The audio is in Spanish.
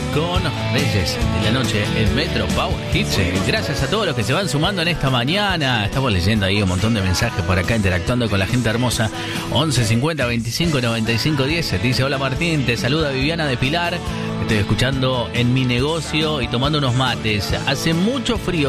con Reyes de la Noche en Metro Power Hits. Gracias a todos los que se van sumando en esta mañana. Estamos leyendo ahí un montón de mensajes por acá, interactuando con la gente hermosa. 11 50 25 95 10. Dice: hola Martín, te saluda Viviana de Pilar. Estoy escuchando en mi negocio y tomando unos mates. Hace mucho frío